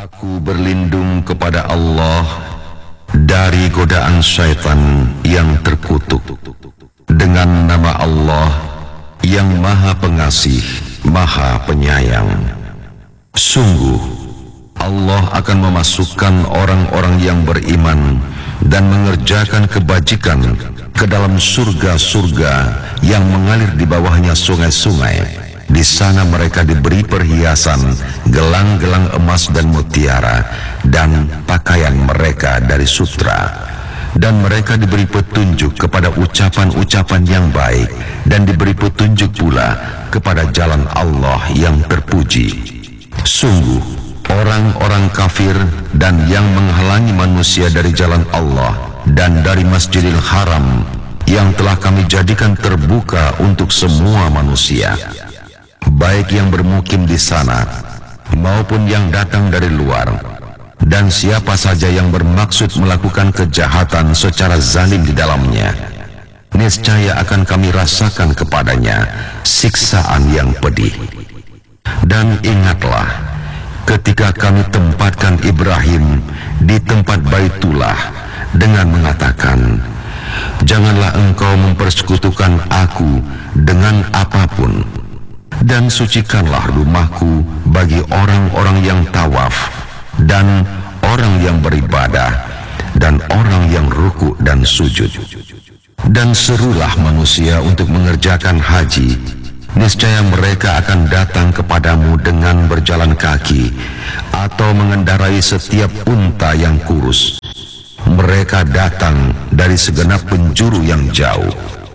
Aku berlindung kepada Allah dari godaan syaitan yang terkutuk. Dengan nama Allah yang Maha Pengasih, Maha Penyayang. Sungguh, Allah akan memasukkan orang-orang yang beriman dan mengerjakan kebajikan ke dalam surga-surga yang mengalir di bawahnya sungai-sungai. Di sana mereka diberi perhiasan, gelang-gelang emas dan mutiara, dan pakaian mereka dari sutra. Dan mereka diberi petunjuk kepada ucapan-ucapan yang baik, dan diberi petunjuk pula kepada jalan Allah yang terpuji. Sungguh, orang-orang kafir dan yang menghalangi manusia dari jalan Allah dan dari Masjidil Haram yang telah kami jadikan terbuka untuk semua manusia, baik yang bermukim di sana maupun yang datang dari luar, dan siapa saja yang bermaksud melakukan kejahatan secara zalim di dalamnya, niscaya akan kami rasakan kepadanya siksaan yang pedih. Dan ingatlah ketika kami tempatkan Ibrahim di tempat Baitullah dengan mengatakan, janganlah engkau mempersekutukan aku dengan apapun, dan sucikanlah rumahku bagi orang-orang yang tawaf dan orang yang beribadah dan orang yang rukuk dan sujud. Dan serulah manusia untuk mengerjakan haji, niscaya mereka akan datang kepadamu dengan berjalan kaki atau mengendarai setiap unta yang kurus. Mereka datang dari segenap penjuru yang jauh,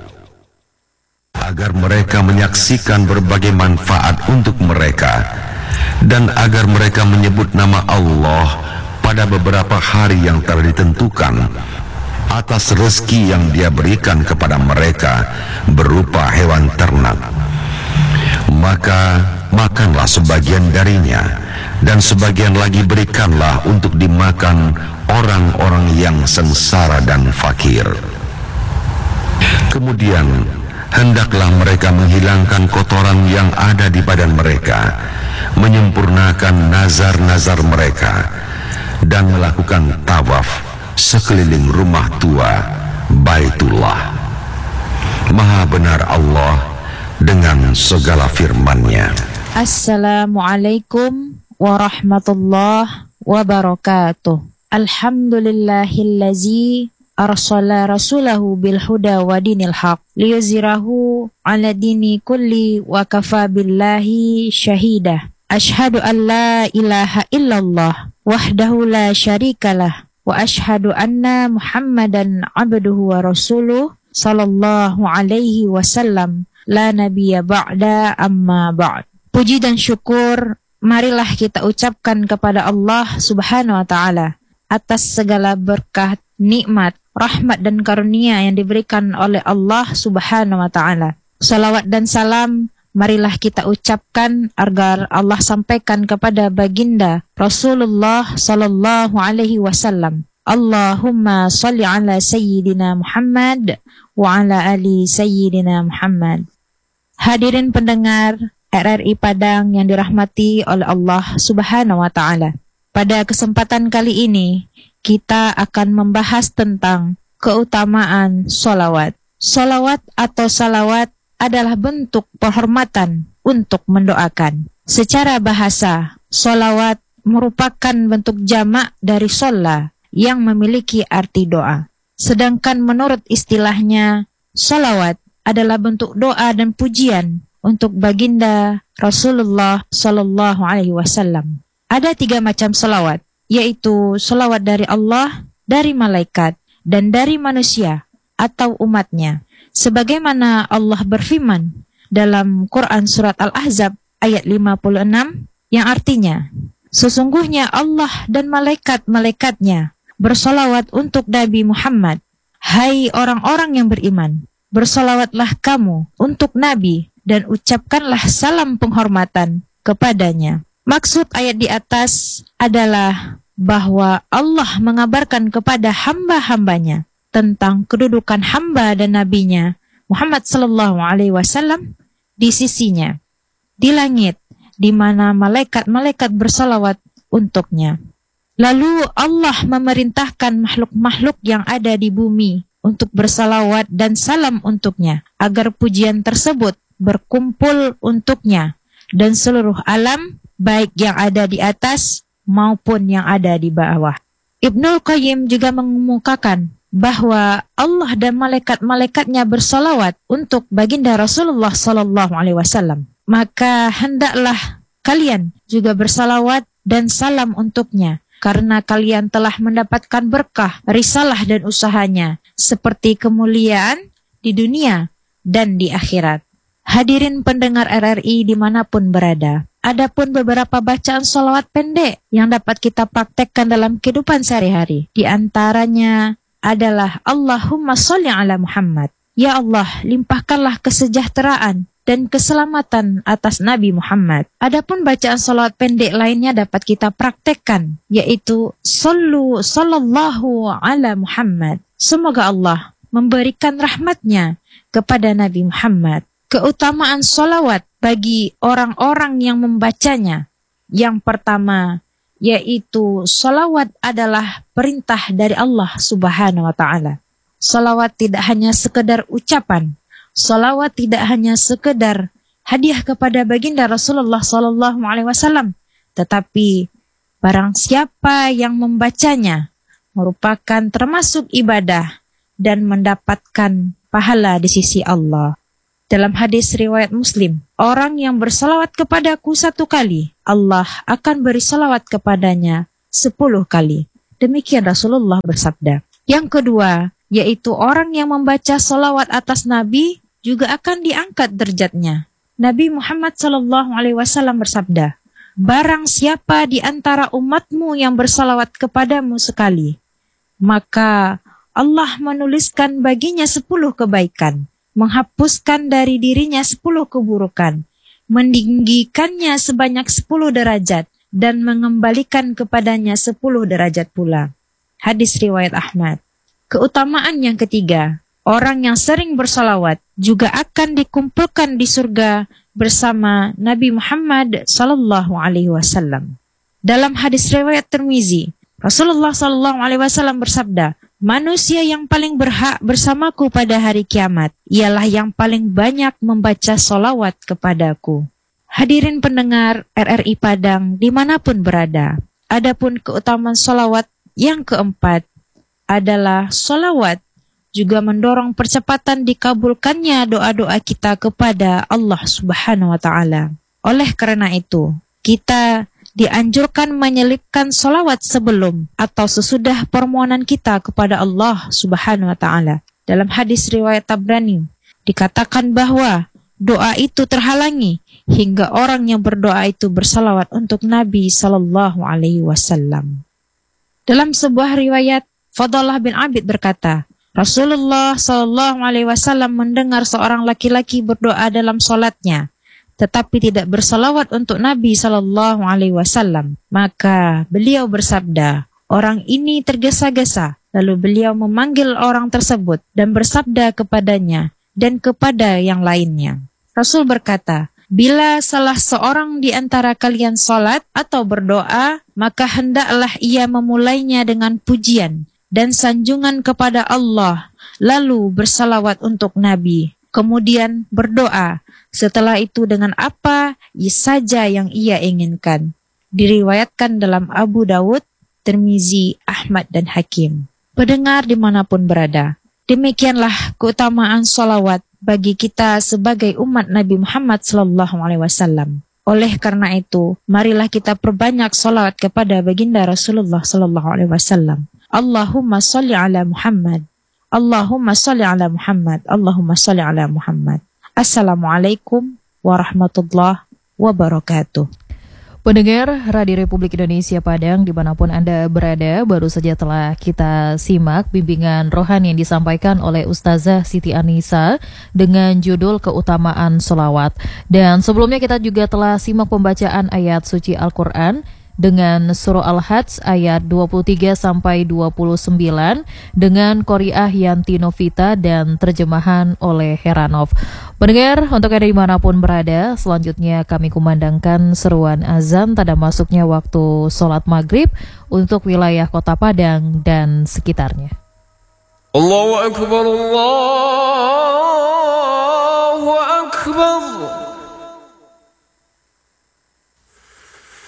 agar mereka menyaksikan berbagai manfaat untuk mereka, dan agar mereka menyebut nama Allah pada beberapa hari yang telah ditentukan atas rezeki yang Dia berikan kepada mereka berupa hewan ternak. Maka makanlah sebagian darinya, dan sebagian lagi berikanlah untuk dimakan orang-orang yang sengsara dan fakir. Kemudian hendaklah mereka menghilangkan kotoran yang ada di badan mereka, menyempurnakan nazar-nazar mereka, dan melakukan tawaf sekeliling rumah tua Baitullah. Maha benar Allah dengan segala firman-Nya. Assalamualaikum warahmatullahi wabarakatuh. Alhamdulillahillazi arsala rasulahu bil huda wa dinil haq liyuzhirahu ala dini kulli wa kafa billahi syahida. Ashhadu an la ilaha illallah wahdahu la syarikalah wa ashhadu anna Muhammadan abduhu wa rasuluh sallallahu alaihi wasallam la nabiyya ba'da amma ba'd. Puji dan syukur marilah kita ucapkan kepada Allah Subhanahu wa taala atas segala berkah, nikmat, rahmat dan karunia yang diberikan oleh Allah Subhanahu wa taala. Salawat dan salam marilah kita ucapkan agar Allah sampaikan kepada baginda Rasulullah sallallahu alaihi wasallam. Allahumma salli ala sayyidina Muhammad wa ala ali sayyidina Muhammad. Hadirin pendengar RRI Padang yang dirahmati oleh Allah Subhanahu wa taala. Pada kesempatan kali ini, kita akan membahas tentang keutamaan solawat. Solawat atau salawat adalah bentuk penghormatan untuk mendoakan. Secara bahasa, solawat merupakan bentuk jamak dari sholla yang memiliki arti doa. Sedangkan menurut istilahnya, solawat adalah bentuk doa dan pujian untuk baginda Rasulullah Sallallahu Alaihi Wasallam. Ada 3 macam salawat, yaitu salawat dari Allah, dari malaikat, dan dari manusia atau umatnya. Sebagaimana Allah berfirman dalam Quran Surat Al-Ahzab ayat 56 yang artinya, sesungguhnya Allah dan malaikat-malaikatnya bersalawat untuk Nabi Muhammad. Hai orang-orang yang beriman, bersalawatlah kamu untuk Nabi dan ucapkanlah salam penghormatan kepadanya. Maksud ayat di atas adalah bahwa Allah mengabarkan kepada hamba-hambanya tentang kedudukan hamba dan nabinya Muhammad sallallahu alaihi wasallam di sisinya di langit, di mana malaikat-malaikat bersalawat untuknya. Lalu Allah memerintahkan makhluk-makhluk yang ada di bumi untuk bersalawat dan salam untuknya, agar pujian tersebut berkumpul untuknya dan seluruh alam, baik yang ada di atas maupun yang ada di bawah. Ibnul Qayyim juga mengemukakan bahwa Allah dan malaikat-malaikatnya bersalawat untuk baginda Rasulullah sallallahu alaihi wasallam. Maka hendaklah kalian juga bersalawat dan salam untuknya, karena kalian telah mendapatkan berkah, risalah dan usahanya, seperti kemuliaan di dunia dan di akhirat. Hadirin pendengar RRI dimanapun berada, adapun beberapa bacaan sholawat pendek yang dapat kita praktekkan dalam kehidupan sehari-hari. Di antaranya adalah Allahumma sholli ala Muhammad. Ya Allah, limpahkanlah kesejahteraan dan keselamatan atas Nabi Muhammad. Adapun bacaan sholawat pendek lainnya dapat kita praktekkan, yaitu sallallahu ala Muhammad. Semoga Allah memberikan rahmatnya kepada Nabi Muhammad. Keutamaan sholawat bagi orang-orang yang membacanya. Yang pertama, yaitu sholawat adalah perintah dari Allah Subhanahu wa Ta'ala. Sholawat tidak hanya sekedar ucapan, sholawat tidak hanya sekedar hadiah kepada baginda Rasulullah Sallallahu Alaihi Wasallam, tetapi barang siapa yang membacanya merupakan termasuk ibadah dan mendapatkan pahala di sisi Allah. Dalam hadis riwayat Muslim, orang yang bersalawat kepadaku 1 kali, Allah akan beri salawat kepadanya 10 kali. Demikian Rasulullah bersabda. Yang kedua, yaitu orang yang membaca salawat atas Nabi juga akan diangkat derajatnya. Nabi Muhammad SAW bersabda, barang siapa di antara umatmu yang bersalawat kepadamu sekali, maka Allah menuliskan baginya 10 kebaikan, menghapuskan dari dirinya 10 keburukan, meninggikannya sebanyak 10 derajat, dan mengembalikan kepadanya 10 derajat pula. Hadis riwayat Ahmad. Keutamaan yang ketiga, orang yang sering bersalawat juga akan dikumpulkan di surga bersama Nabi Muhammad sallallahu alaihi wasallam. Dalam hadis riwayat Tirmizi, Rasulullah sallallahu alaihi wasallam bersabda, manusia yang paling berhak bersamaku pada hari kiamat ialah yang paling banyak membaca solawat kepadaku. Hadirin pendengar RRI Padang dimanapun berada, adapun keutamaan solawat yang keempat adalah solawat juga mendorong percepatan dikabulkannya doa-doa kita kepada Allah Subhanahu wa Ta'ala. Oleh karena itu, kita dianjurkan menyelipkan solawat sebelum atau sesudah permohonan kita kepada Allah Subhanahu wa Ta'ala. Dalam hadis riwayat Tabrani, dikatakan bahwa doa itu terhalangi hingga orang yang berdoa itu bersalawat untuk Nabi Sallallahu Alaihi Wasallam. Dalam sebuah riwayat, Fadlah bin Abid berkata, Rasulullah Sallallahu Alaihi Wasallam mendengar seorang laki-laki berdoa dalam solatnya, tetapi tidak bersalawat untuk Nabi Sallallahu Alaihi Wasallam. Maka beliau bersabda, orang ini tergesa-gesa. Lalu beliau memanggil orang tersebut dan bersabda kepadanya dan kepada yang lainnya. Rasul berkata, bila salah seorang di antara kalian salat atau berdoa, maka hendaklah ia memulainya dengan pujian dan sanjungan kepada Allah, lalu bersalawat untuk Nabi, kemudian berdoa. Setelah itu dengan apa saja yang ia inginkan. Diriwayatkan dalam Abu Dawud, Tirmizi, Ahmad dan Hakim. Pendengar dimanapun berada, demikianlah keutamaan sholawat bagi kita sebagai umat Nabi Muhammad SAW. Oleh karena itu, marilah kita perbanyak sholawat kepada baginda Rasulullah SAW. Allahumma sholli ala Muhammad. Allahumma sholli ala Muhammad. Allahumma sholli ala Muhammad. Assalamualaikum warahmatullahi wabarakatuh. Pendengar Radio Republik Indonesia Padang dimanapun Anda berada, baru saja telah kita simak bimbingan rohani yang disampaikan oleh Ustazah Siti Anisa dengan judul Keutamaan Sholawat. Dan sebelumnya kita juga telah simak pembacaan ayat suci Al-Quran dengan surah Al-Hajj ayat 23 sampai 29 dengan Qori'ah Yanti Novita dan terjemahan oleh Heranov. Pendengar, untuk Anda dimanapun berada, selanjutnya kami kumandangkan seruan azan tanda masuknya waktu sholat maghrib untuk wilayah Kota Padang dan sekitarnya. Allahu Akbar, Allah.